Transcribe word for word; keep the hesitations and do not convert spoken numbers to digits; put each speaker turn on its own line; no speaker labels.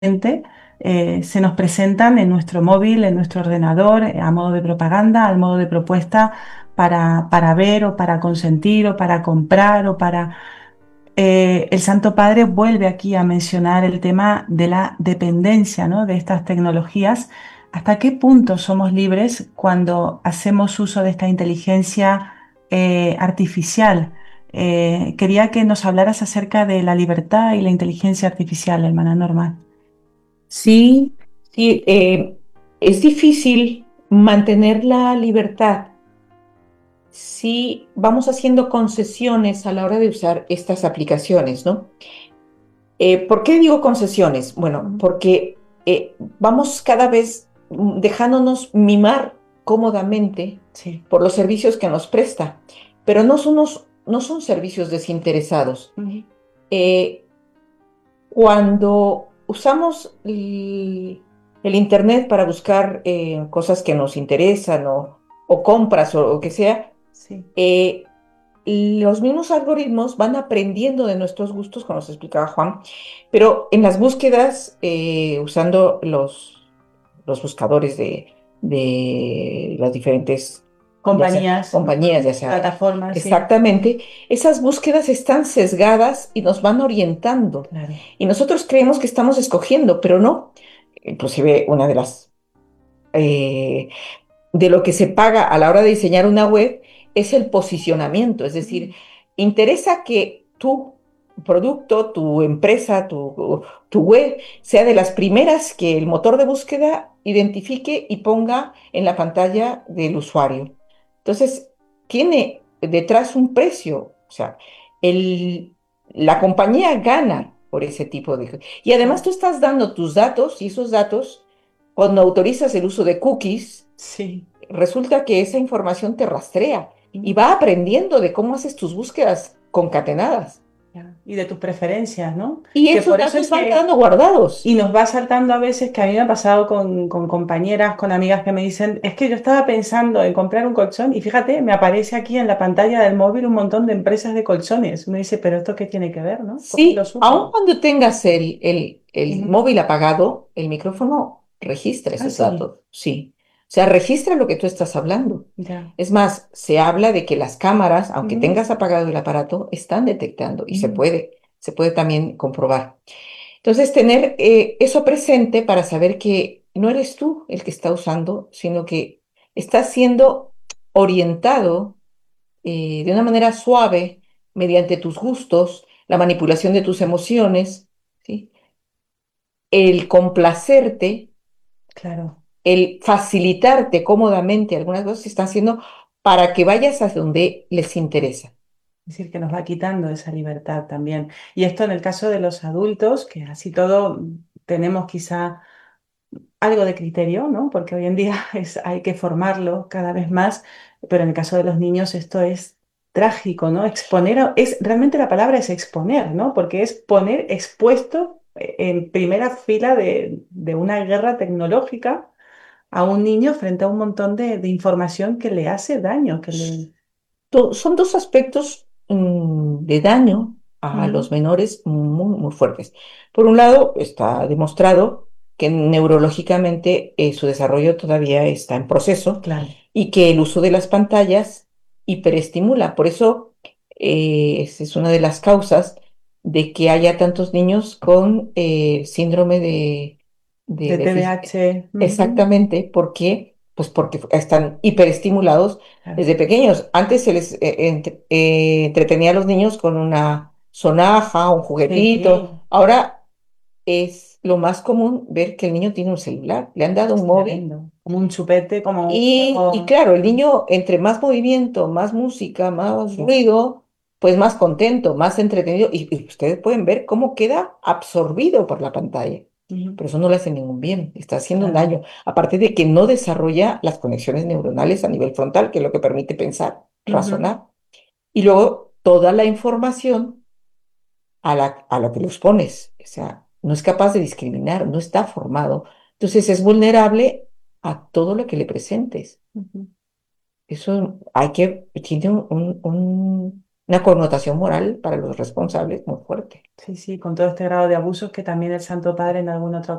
eh, se nos presentan en nuestro móvil, en nuestro ordenador, eh, a modo de propaganda, al modo de propuesta para, para ver o para consentir o para comprar o para... Eh, el Santo Padre vuelve aquí a mencionar el tema de la dependencia, ¿no?, de estas tecnologías. ¿Hasta qué punto somos libres cuando hacemos uso de esta inteligencia eh, artificial? Eh, quería que nos hablaras acerca de la libertad y la inteligencia artificial, hermana Norma.
Sí, sí, eh, es difícil mantener la libertad si vamos haciendo concesiones a la hora de usar estas aplicaciones, ¿no? Eh, ¿por qué digo concesiones? Bueno,
Ujú.
porque eh, vamos cada vez mm, dejándonos mimar cómodamente
Sí.
por los servicios que nos presta, pero no son, unos- no son servicios desinteresados.
Ujú.
Eh, Cuando usamos el, el Internet para buscar eh, cosas que nos interesan o, o compras o lo que sea,
Sí.
eh, los mismos algoritmos van aprendiendo de nuestros gustos, como nos explicaba Juan, pero en las búsquedas, eh, usando los, los buscadores de, de las diferentes, ya sea
Compañías,
compañías, ya sea
plataformas, sí.
exactamente, esas búsquedas están sesgadas y nos van orientando.
Claro.
Y nosotros creemos que estamos escogiendo, pero no. Inclusive una de las eh, de lo que se paga a la hora de diseñar una web es el posicionamiento, es
Mm.
decir, interesa que tu producto, tu empresa, tu, tu web sea de las primeras que el motor de búsqueda identifique y ponga en la pantalla del usuario. Entonces, tiene detrás un precio, o sea, el, la compañía gana por ese tipo de... Y además
Claro.
tú estás dando tus datos y esos datos, cuando autorizas el uso de cookies,
Sí.
resulta que esa información te rastrea y
Mm.
va aprendiendo de cómo haces tus búsquedas concatenadas.
Ya. Y de tus preferencias, ¿no?
Y
Que
esos
por eso es
datos van
que
quedando guardados.
y nos va saltando a veces, que a mí me ha pasado con, con compañeras, con amigas que me dicen, es que yo estaba pensando en comprar un colchón y fíjate, me aparece aquí en la pantalla del móvil un montón de empresas de colchones. Uno dice, pero ¿esto qué tiene que ver, no? ¿Cómo lo
Sí, aun
supo?
cuando tengas el, el, el
Ujú.
móvil apagado, el micrófono registra
Ah,
esos
sí,
datos. Sí. O sea, registra lo que tú estás hablando.
ya.
Es más, se habla de que las cámaras, aunque
Ujú.
tengas apagado el aparato, están detectando y se
Mm.
puede, se puede también comprobar. Entonces, tener eh, eso presente para saber que no eres tú el que está usando, sino que estás siendo orientado eh, de una manera suave mediante tus gustos, la manipulación de tus emociones, ¿sí? El complacerte,
Claro.
el facilitarte cómodamente algunas cosas se están haciendo para que vayas hacia donde les interesa.
Es decir, que nos va quitando esa libertad también. Y esto en el caso de los adultos, que así todo mm, tenemos quizá algo de criterio, ¿no? Porque hoy en día es, hay que formarlo cada vez más, pero en el caso de los niños esto es trágico, ¿no? Exponer, a- es, realmente la palabra es exponer, ¿no? Porque es poner expuesto eh, en primera fila de, de una guerra tecnológica a un niño frente a un montón de, de información que le hace daño, que le...
Do- Son dos aspectos mm, de daño a
Ujú.
los menores muy, muy fuertes. Por un lado, está demostrado que neurológicamente eh, su desarrollo todavía está en proceso
Claro.
y que el uso de las pantallas hiperestimula. Por eso, eh, esa es una de las causas de que haya tantos niños con eh, síndrome de, de
De
déficit.
T D A H. Ujú.
Exactamente, ¿por qué? Pues porque están hiperestimulados
Claro.
desde pequeños. Antes se les eh, entre- eh, entretenía a los niños con una sonaja, un juguetito.
Sí,
Ahora es lo más común ver que el niño tiene un celular, le han dado un
es
móvil.
tremendo. Como un chupete, como un
Y, y
juego.
claro, el niño entre más movimiento, más música, más ruido, pues más contento, más entretenido. Y, y ustedes pueden ver cómo queda absorbido por la pantalla.
Ujú.
Pero eso no le hace ningún bien, está haciendo un
Claro.
daño. Aparte de que no desarrolla las conexiones neuronales a nivel frontal, que es lo que permite pensar,
Ujú.
razonar. Y luego toda la información a la, a la que los pones. O sea, no es capaz de discriminar, no está formado. Entonces es vulnerable a todo lo que le presentes.
Ujú.
Eso hay que, tiene un- un- un- una connotación moral para los responsables muy fuerte.
Sí, sí, con todo este grado de abusos que también el Santo Padre en alguna otra